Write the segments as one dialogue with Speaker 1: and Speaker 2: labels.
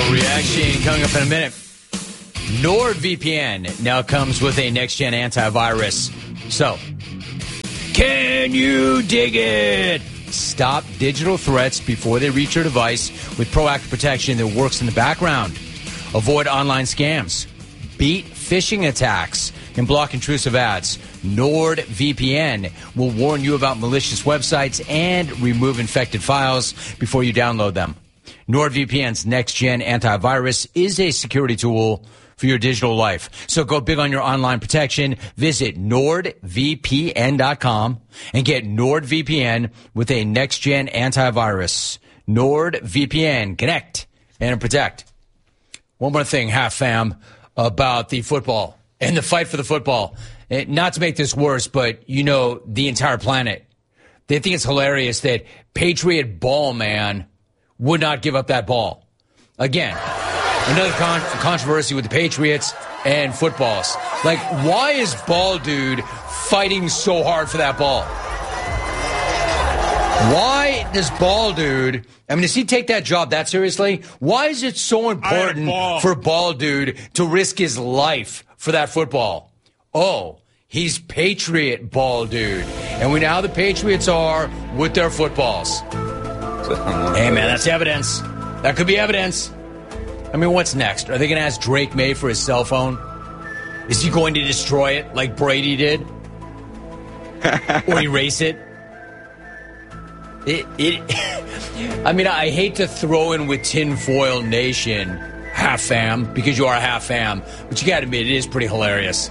Speaker 1: Reaction coming up in a minute. NordVPN now comes with a next-gen antivirus. So, can you dig it? Stop digital threats before they reach your device with proactive protection that works in the background. Avoid online scams. Beat phishing attacks and block intrusive ads. NordVPN will warn you about malicious websites and remove infected files before you download them. NordVPN's next-gen antivirus is a security tool for your digital life. So go big on your online protection. Visit NordVPN.com and get NordVPN with a next-gen antivirus. NordVPN. Connect and protect. One more thing, half fam, about the football and the fight for the football. Not to make this worse, but, you know, the entire planet. They think it's hilarious that Patriot Ball Man would not give up that ball. Again, another controversy with the Patriots and footballs. Like, why is Ball Dude fighting so hard for that ball? Why does Ball Dude, I mean, does he take that job that seriously? Why is it so important for Ball Dude to risk his life for that football? Oh, he's Patriot Ball Dude. And we know how the Patriots are with their footballs. Hey, man, that's evidence. That could be evidence. I mean, what's next? Are they going to ask Drake May for his cell phone? Is he going to destroy it like Brady did? Or erase it? I mean, I hate to throw in with Tinfoil Nation, half fam, because you are a half fam, but you got to admit, it is pretty hilarious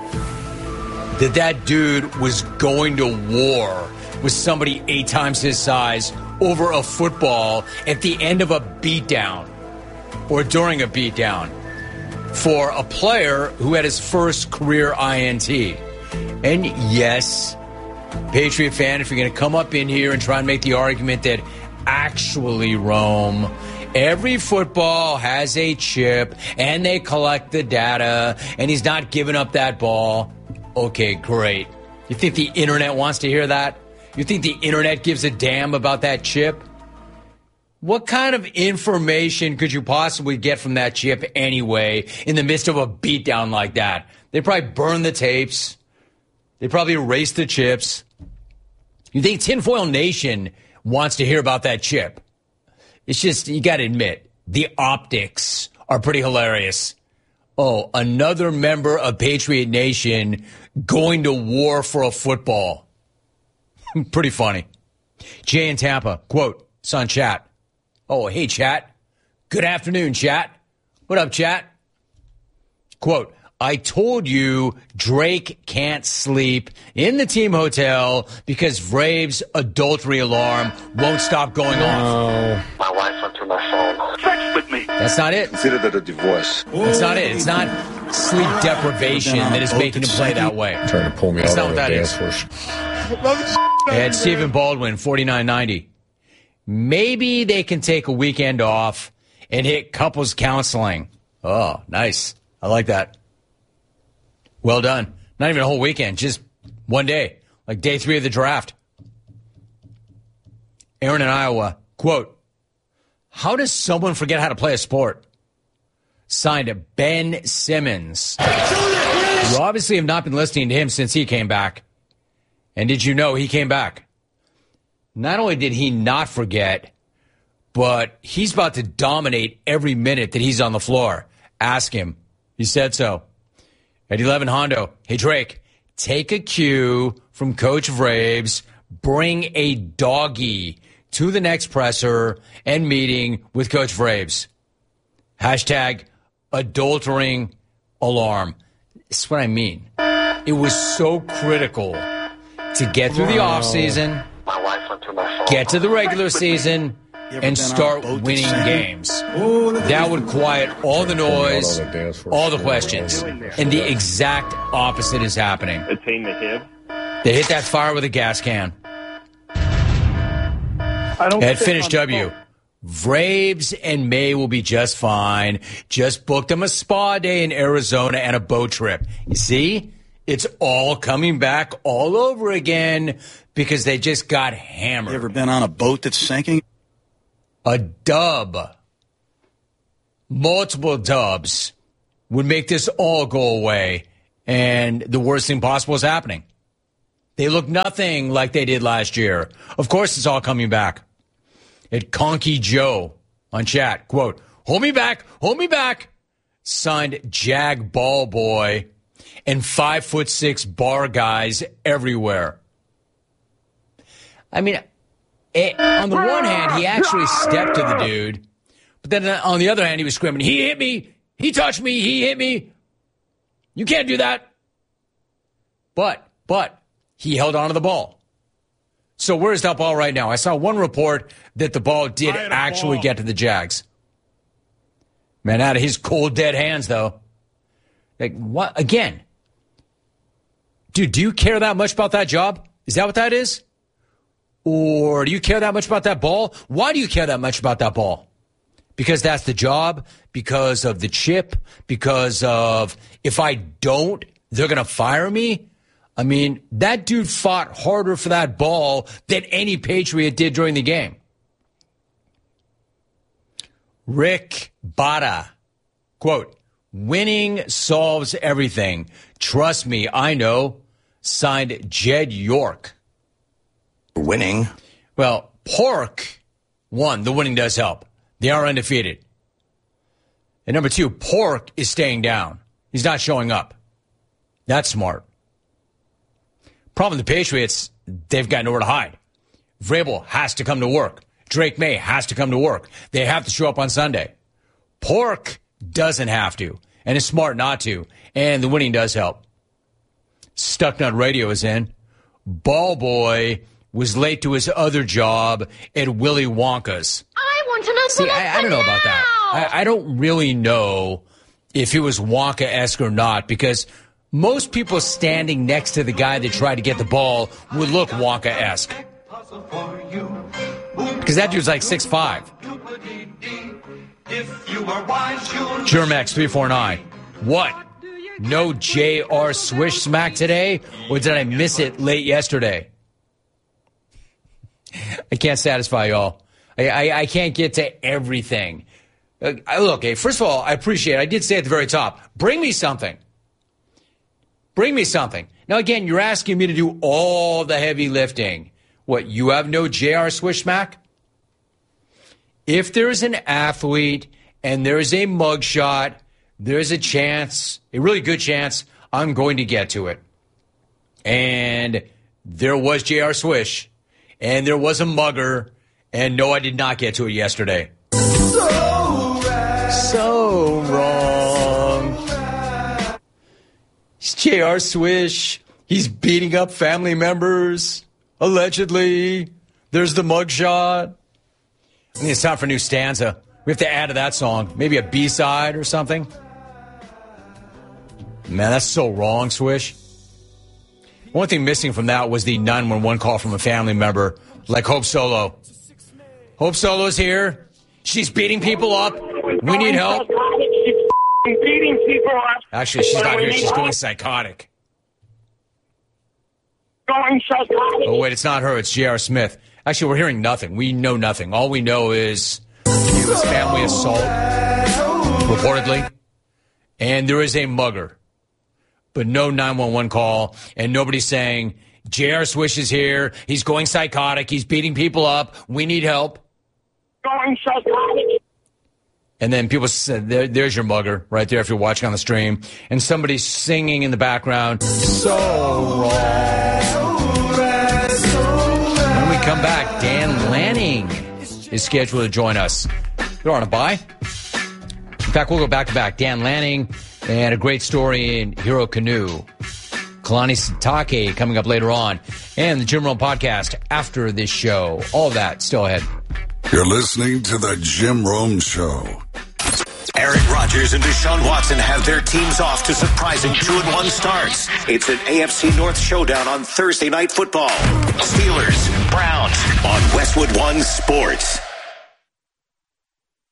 Speaker 1: that dude was going to war with somebody 8 times his size over a football at the end of a beatdown or during a beatdown for a player who had his first career INT. And yes, Patriot fan, if you're going to come up in here and try and make the argument that actually, Rome, every football has a chip and they collect the data and he's not giving up that ball. Okay, great. You think the internet wants to hear that? You think the internet gives a damn about that chip? What kind of information could you possibly get from that chip anyway in the midst of a beatdown like that? They probably burn the tapes. They probably erase the chips. You think Tinfoil Nation wants to hear about that chip? It's just, you got to admit, the optics are pretty hilarious. Oh, another member of Patriot Nation going to war for a football. Pretty funny. Jay in Tampa, quote, it's on chat. Oh, hey, chat. Good afternoon, chat. What up, chat? Quote, I told you Drake can't sleep in the team hotel because Vrave's adultery alarm won't stop going off.
Speaker 2: My wife went through my phone. Sex with me.
Speaker 1: That's not it.
Speaker 2: Consider that a divorce.
Speaker 1: That's not it. It's not sleep deprivation that is making him play that way.
Speaker 3: Trying to pull me out
Speaker 1: not
Speaker 3: on
Speaker 1: what
Speaker 3: the
Speaker 1: that
Speaker 3: dance floor.
Speaker 1: And Stephen Baldwin, 49.90. Maybe they can take a weekend off and hit couples counseling. Oh, nice. I like that. Well done. Not even a whole weekend, just one day, like day 3 of the draft. Aaron in Iowa, quote, how does someone forget how to play a sport? Signed Ben Simmons. You obviously have not been listening to him since he came back. And did you know he came back? Not only did he not forget, but he's about to dominate every minute that he's on the floor. Ask him. He said so. At 11 Hondo, hey, Drake, take a cue from Coach Vraves. Bring a doggy to the next presser and meeting with Coach Vraves. Hashtag adultering alarm. That's what I mean. It was so critical to get through the offseason, get to the regular season, and start winning games. That would quiet all the noise, all the questions. And the exact opposite is happening. They hit that fire with a gas can. At Finish W, Vraves and May will be just fine. Just booked them a spa day in Arizona and a boat trip. You see? It's all coming back all over again because they just got hammered.
Speaker 4: You ever been on a boat that's sinking?
Speaker 1: A dub. multiple dubs would make this all go away, and the worst thing possible is happening. They look nothing like they did last year. Of course, it's all coming back. At Conky Joe on chat, quote, hold me back, signed Jag Ball Boy and 5'6" bar guys everywhere. I mean, on the one hand, he actually stepped to the dude, but then on the other hand, he was screaming, he hit me, he touched me, he hit me. You can't do that. But he held on to the ball. So where's that ball right now? I saw one report that the ball did actually get to the Jags. Man, out of his cold, dead hands, though. Like, what? Again, dude, do you care that much about that job? Is that what that is? Or do you care that much about that ball? Why do you care that much about that ball? Because that's the job? Because of the chip? Because of, if I don't, they're going to fire me? I mean, that dude fought harder for that ball than any Patriot did during the game. Rick Bada, quote, winning solves everything. Trust me, I know. Signed Jed York.
Speaker 4: Winning?
Speaker 1: Well, Pork won. The winning does help. They are undefeated. And number two, Pork is staying down. He's not showing up. That's smart. Problem with the Patriots, they've got nowhere to hide. Vrabel has to come to work. Drake May has to come to work. They have to show up on Sunday. Pork doesn't have to, and is smart not to, and the winning does help. Stucknut Radio is in. Ball Boy was late to his other job at Willy Wonka's.
Speaker 5: I want to know.
Speaker 1: See, I don't know about that. I don't really know if he was Wonka-esque or not, because most people standing next to the guy that tried to get the ball would look Wonka-esque. Because that dude's like 6'5". Germex 349. What? No J.R. Swish smack today? Or did I miss it late yesterday? I can't satisfy y'all. I can't get to everything. Look, first of all, I appreciate it. I did say at the very top, bring me something. Bring me something. Now, again, you're asking me to do all the heavy lifting. What, you have no J.R. Swish smack? If there's an athlete and there's a mugshot, there's a chance, a really good chance, I'm going to get to it. And there was J.R. Swish, and there was a mugger, and no, I did not get to it yesterday. So wrong. It's J.R. Swish. He's beating up family members, allegedly. There's the mugshot. I think it's time for a new stanza. We have to add to that song. Maybe a B-side or something. Man, that's so wrong, Swish. One thing missing from that was the 911 call from a family member, like Hope Solo. Hope Solo's here. She's beating people up. We need help.
Speaker 6: She's beating people up.
Speaker 1: Actually, she's not here. She's going psychotic.
Speaker 6: Going psychotic.
Speaker 1: Oh, wait, it's not her. It's J.R. Smith. Actually, we're hearing nothing. We know nothing. All we know is it was family assault, reportedly, and there is a mugger. But no 911 call, and nobody's saying, J.R. Swish is here, he's going psychotic, he's beating people up, we need help.
Speaker 6: Going psychotic.
Speaker 1: And then people said, there's your mugger right there if you're watching on the stream. And somebody's singing in the background, so wrong. When we come back, Dan Lanning is scheduled to join us. They're on a bye. In fact, we'll go back-to-back. Dan Lanning and a great story in Hero Canoe. Kalani Sitake coming up later on. And the Jim Rome podcast after this show. All of that still ahead.
Speaker 7: You're listening to the Jim Rome Show.
Speaker 8: Aaron Rodgers and Deshaun Watson have their teams off to surprising 2-1 starts. It's an AFC North showdown on Thursday Night Football. Steelers, Browns on Westwood One Sports.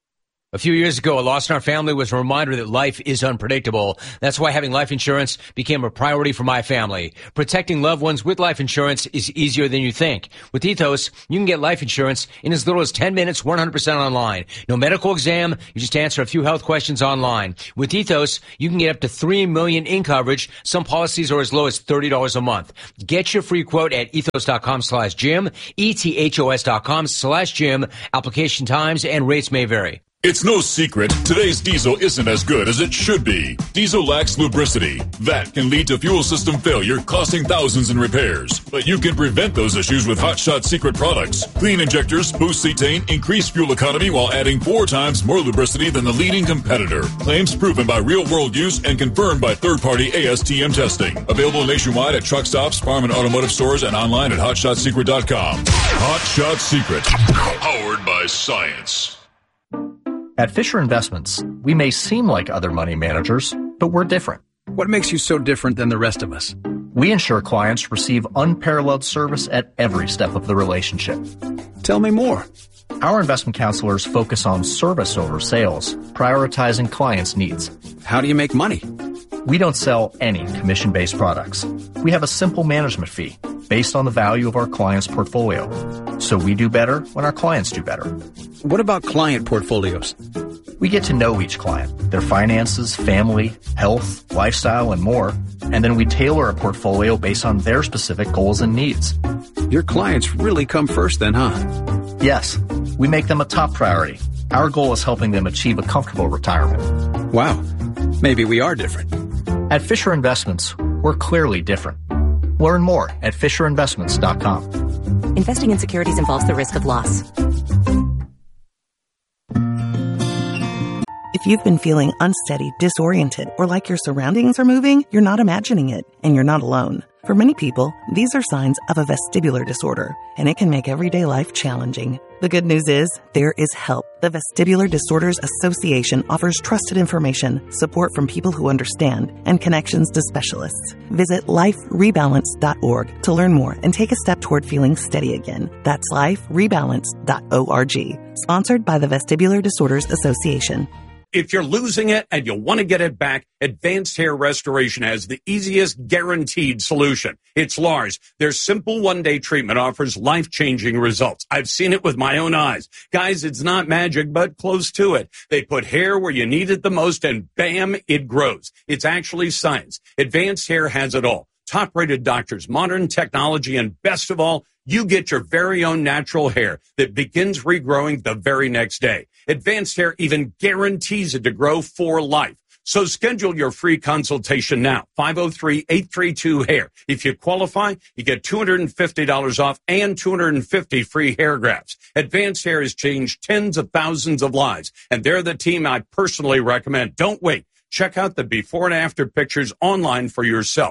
Speaker 1: A few years ago, a loss in our family was a reminder that life is unpredictable. That's why having life insurance became a priority for my family. Protecting loved ones with life insurance is easier than you think. With Ethos, you can get life insurance in as little as 10 minutes, 100% online. No medical exam, you just answer a few health questions online. With Ethos, you can get up to $3 million in coverage. Some policies are as low as $30 a month. Get your free quote at ethos.com/Jim, ethos.com/Jim. Application times and rates may vary.
Speaker 5: It's no secret, today's diesel isn't as good as it should be. Diesel lacks lubricity. That can lead to fuel system failure, costing thousands in repairs. But you can prevent those issues with Hot Shot Secret products. Clean injectors, boost cetane, increase fuel economy while adding 4 times more lubricity than the leading competitor. Claims proven by real-world use and confirmed by third-party ASTM testing. Available nationwide at truck stops, farm and automotive stores, and online at HotShotSecret.com. Hot Shot Secret. Powered by science.
Speaker 9: At Fisher Investments, we may seem like other money managers, but we're different.
Speaker 10: What makes you so different than the rest of us?
Speaker 9: We ensure clients receive unparalleled service at every step of the relationship.
Speaker 10: Tell me more.
Speaker 9: Our investment counselors focus on service over sales, prioritizing clients' needs.
Speaker 10: How do you make money?
Speaker 9: We don't sell any commission-based products. We have a simple management fee based on the value of our client's portfolio. So we do better when our clients do better.
Speaker 10: What about client portfolios?
Speaker 9: We get to know each client, their finances, family, health, lifestyle, and more, and then we tailor a portfolio based on their specific goals and needs.
Speaker 10: Your clients really come first then, huh?
Speaker 9: Yes, we make them a top priority. Our goal is helping them achieve a comfortable retirement.
Speaker 10: Wow, maybe we are different.
Speaker 9: At Fisher Investments, we're clearly different. Learn more at FisherInvestments.com.
Speaker 11: Investing in securities involves the risk of loss.
Speaker 12: If you've been feeling unsteady, disoriented, or like your surroundings are moving, you're not imagining it, and you're not alone. For many people, these are signs of a vestibular disorder, and it can make everyday life challenging. The good news is, there is help. The Vestibular Disorders Association offers trusted information, support from people who understand, and connections to specialists. Visit liferebalance.org to learn more and take a step toward feeling steady again. That's liferebalance.org. Sponsored by the Vestibular Disorders Association.
Speaker 13: If you're losing it and you want to get it back, Advanced Hair Restoration has the easiest guaranteed solution. It's Lars. Their simple one-day treatment offers life-changing results. I've seen it with my own eyes. Guys, it's not magic, but close to it. They put hair where you need it the most and bam, it grows. It's actually science. Advanced Hair has it all. Top-rated doctors, modern technology, and best of all, you get your very own natural hair that begins regrowing the very next day. Advanced Hair even guarantees it to grow for life. So schedule your free consultation now, 503-832-HAIR. If you qualify, you get $250 off and 250 free hair grafts. Advanced Hair has changed tens of thousands of lives, and they're the team I personally recommend. Don't wait. Check out the before and after pictures online for yourself.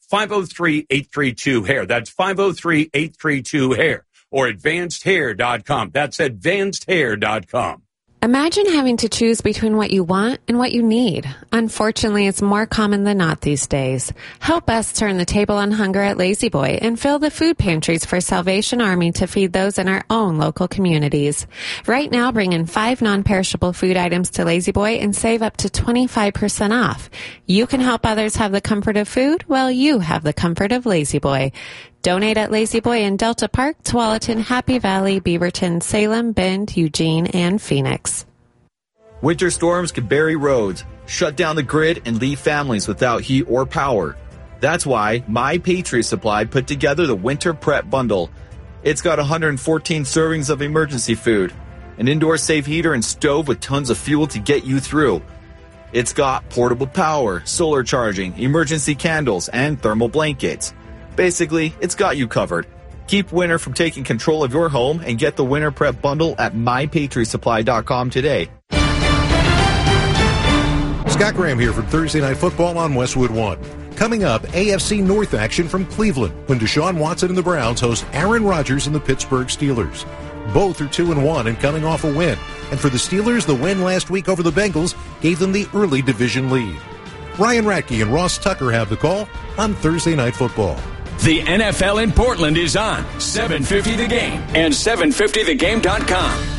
Speaker 13: 503-832-HAIR. That's 503-832-HAIR. Or advancedhair.com. That's advancedhair.com.
Speaker 14: Imagine having to choose between what you want and what you need. Unfortunately, it's more common than not these days. Help us turn the table on hunger at Lazy Boy and fill the food pantries for Salvation Army to feed those in our own local communities. Right now, bring in 5 non-perishable food items to Lazy Boy and save up to 25% off. You can help others have the comfort of food while you have the comfort of Lazy Boy. Donate at Lazy Boy in Delta Park, Tualatin, Happy Valley, Beaverton, Salem, Bend, Eugene, and Phoenix.
Speaker 15: Winter storms can bury roads, shut down the grid, and leave families without heat or power. That's why My Patriot Supply put together the Winter Prep Bundle. It's got 114 servings of emergency food, an indoor safe heater and stove with tons of fuel to get you through. It's got portable power, solar charging, emergency candles, and thermal blankets. Basically, it's got you covered. Keep winter from taking control of your home and get the Winter Prep Bundle at MyPatriotSupply.com today.
Speaker 16: Scott Graham here from Thursday Night Football on Westwood One. Coming up, AFC North action from Cleveland when Deshaun Watson and the Browns host Aaron Rodgers and the Pittsburgh Steelers. Both are 2-1 and coming off a win. And for the Steelers, the win last week over the Bengals gave them the early division lead. Ryan Ratke and Ross Tucker have the call on Thursday Night Football.
Speaker 17: The NFL in Portland is on 750 The Game and 750thegame.com.